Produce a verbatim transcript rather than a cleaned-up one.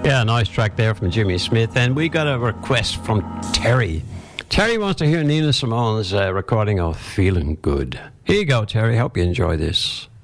Yeah, nice track there from Jimmy Smith. And we got a request from Terry. Terry wants to hear Nina Simone's uh, recording of Feeling Good. Here you go, Terry. Hope you enjoy this.